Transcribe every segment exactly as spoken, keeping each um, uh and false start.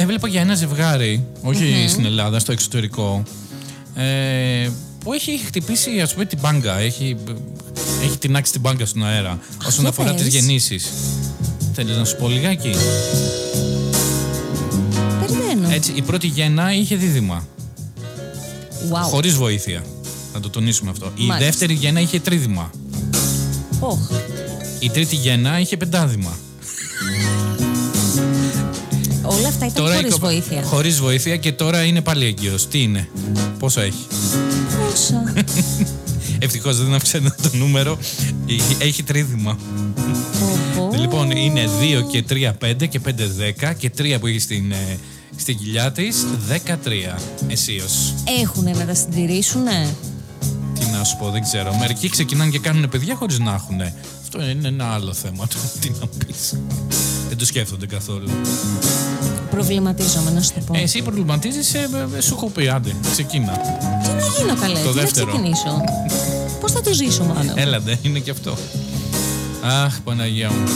έβλεπα για ένα ζευγάρι, όχι mm-hmm. στην Ελλάδα, στο εξωτερικό, ε, που έχει χτυπήσει, ας πούμε, την μπάγκα. Έχει, έχει τεινάξει την μπάγκα στον αέρα όσον αφορά τις γεννήσεις. Θέλεις να σου πω λιγάκι? Περιμένω. Έτσι, η πρώτη γέννα είχε δίδυμα. Wow. Χωρίς βοήθεια. Να το τονίσουμε αυτό. Μάλιστα. Η δεύτερη γέννα είχε τρίδυμα. Oh. Η τρίτη γέννα είχε πεντάδυμα. Όλα αυτά ήταν τώρα χωρίς βοήθεια. Χωρίς βοήθεια και τώρα είναι πάλι έγκυος. Τι είναι? Πόσα έχει? Πόσα? Ευτυχώς δεν αυξάνει το νούμερο. Έχει τρίδυμα. Oh. Λοιπόν, είναι δύο και τρία πέντε και πέντε δέκα και τρία που έχει στην, στην κοιλιά της, δεκατρία αισίως. Έχουνε να τα συντηρήσουνε? Τι να σου πω, δεν ξέρω. Μερικοί ξεκινάνε και κάνουν παιδιά χωρίς να έχουνε. Αυτό είναι ένα άλλο θέμα. Τι να πεις? Δεν το σκέφτονται καθόλου. Προβληματίζομαι, να σου το πω. Ε, εσύ προβληματίζεσαι, ε, σου έχω πει, άντε, ξεκίνα. Τι να γίνω καλέ, το τι δεύτερο. να ξεκινήσω? Πώς θα το ζήσω μάλλον? Έλατε, είναι και αυτό. Αχ, Παναγία μου.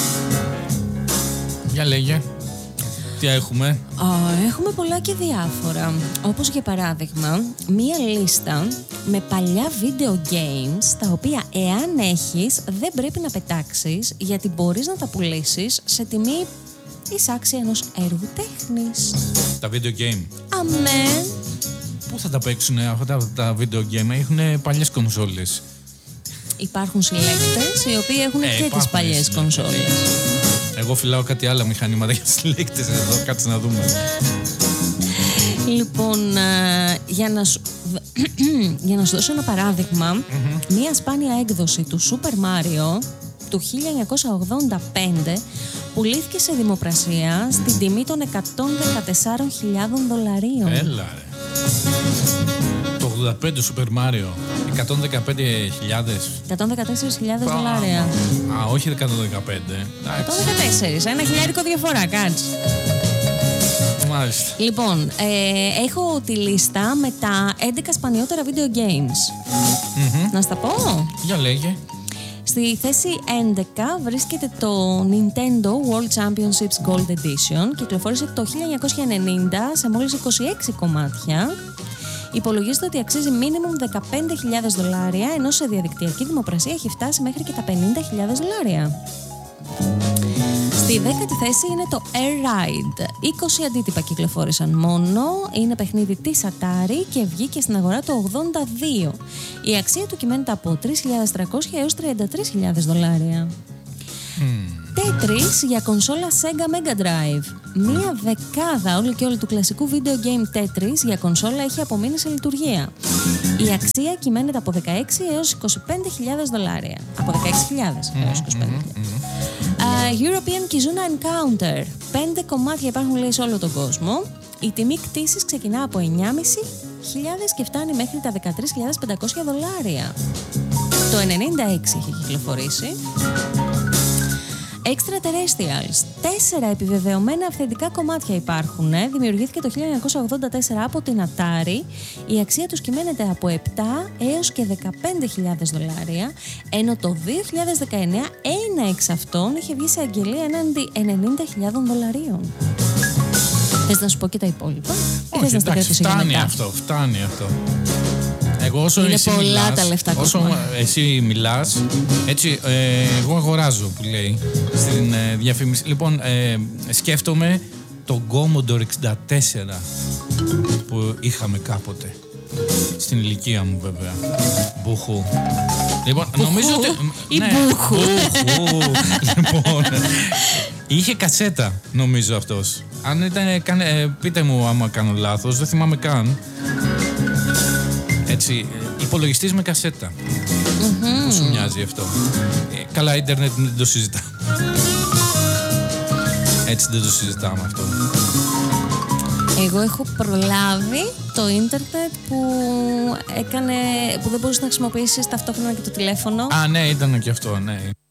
Για λέγε, τι έχουμε? Α, έχουμε πολλά και διάφορα. Όπως για παράδειγμα, μία λίστα με παλιά video games, τα οποία εάν έχεις δεν πρέπει να πετάξεις, γιατί μπορείς να τα πουλήσεις σε τιμή εισάξια ενός έργου τέχνης. Τα video game. Αμέ. Πού θα τα παίξουνε αυτά τα, τα video game? Έχουν παλιές κονσόλες. Υπάρχουν συλλέκτες οι οποίοι έχουν ε, και τις παλιές συλλέκτες. κονσόλες. Εγώ φυλάω κάτι άλλα μηχανήματα για συλλέκτες εδώ, κάτσε να δούμε. Λοιπόν, για να σου, για να σου δώσω ένα παράδειγμα, mm-hmm. μία σπάνια έκδοση του Super Mario του χίλια εννιακόσια ογδόντα πέντε πουλήθηκε σε δημοπρασία στην τιμή των εκατόν δεκατέσσερις χιλιάδες δολαρίων. Έλα ρε. Το ογδόντα πέντε Super Mario, εκατόν δεκαπέντε χιλιάδες. εκατόν δεκατέσσερις χιλιάδες δολάρια. Α, όχι εκατόν δεκαπέντε. εκατόν δεκατέσσερις, ένα χιλιάρικο διαφορά, κάτσε. Μάλιστα. Λοιπόν, ε, έχω τη λίστα με τα έντεκα σπανιότερα video games. Mm-hmm. Να στα πω? Για λέγε. Στη θέση έντεκα βρίσκεται το Nintendo World Championships Gold Edition. Κυκλοφόρησε το χίλια εννιακόσια ενενήντα σε μόλις είκοσι έξι κομμάτια. Υπολογίζεται ότι αξίζει minimum δεκαπέντε χιλιάδες δολάρια, ενώ σε διαδικτυακή δημοπρασία έχει φτάσει μέχρι και τα πενήντα χιλιάδες δολάρια. Στη δέκατη θέση είναι το Air Ride. είκοσι αντίτυπα κυκλοφόρησαν μόνο. Είναι παιχνίδι της Atari και βγήκε στην αγορά το ογδόντα δύο. Η αξία του κυμαίνεται από τρεις χιλιάδες τριακόσια έως τριάντα τρεις χιλιάδες δολάρια. Mm. Tetris για κονσόλα Sega Mega Drive. Μία δεκάδα όλη και όλη του κλασικού video game Tetris για κονσόλα έχει απομείνει σε λειτουργία. Η αξία κυμαίνεται από δεκαέξι έως είκοσι πέντε χιλιάδες δολάρια. Από δεκαέξι χιλιάδες έως είκοσι πέντε χιλιάδες. Uh, European Kizuna Encounter. Πέντε κομμάτια υπάρχουν, λέει, σε όλο τον κόσμο. Η τιμή κτήσης ξεκινά από εννιά χιλιάδες πεντακόσια και φτάνει μέχρι τα δεκατρείς χιλιάδες πεντακόσια δολάρια. Το ενενήντα έξι έχει κυκλοφορήσει. Extraterrestrials. Τέσσερα επιβεβαιωμένα αυθεντικά κομμάτια υπάρχουν. Ε. Δημιουργήθηκε το χίλια εννιακόσια ογδόντα τέσσερα από την Atari. Η αξία τους κυμαίνεται από επτά έως και δεκαπέντε χιλιάδες δολάρια, ενώ το δύο χιλιάδες δεκαεννέα ένα εξ αυτών είχε βγει σε αγγελία έναντι ενενήντα χιλιάδες δολαρίων. Θες να σου πω και τα υπόλοιπα? Όχι, εντάξει, φτάνει αυτό, φτάνει αυτό. Εγώ όσο είναι εσύ πολλά μιλάς, τα λεφτά όσο κομμάτια. εσύ μιλάς, έτσι, ε, εγώ αγοράζω που λέει στην ε, διαφήμιση. Λοιπόν, ε, σκέφτομαι το Commodore εξήντα τέσσερα που είχαμε κάποτε. Στην ηλικία μου βέβαια. Μπουχού. Λοιπόν, Μπουχού νομίζω ότι... ή ναι, μπουχού. Μπουχού. Λοιπόν, είχε κασέτα νομίζω αυτός. Αν ήταν, κάνε, πείτε μου άμα κάνω λάθος, δεν θυμάμαι καν. Έτσι, υπολογιστής με κασέτα. Mm-hmm. Πώς σου μοιάζει αυτό? Ε, καλά, ίντερνετ δεν το συζητάμε. Έτσι δεν το συζητάμε αυτό. Εγώ έχω προλάβει το ίντερνετ που έκανε, που δεν μπορούσε να χρησιμοποιήσεις ταυτόχρονα και το τηλέφωνο. Α, ναι, ήταν και αυτό, ναι.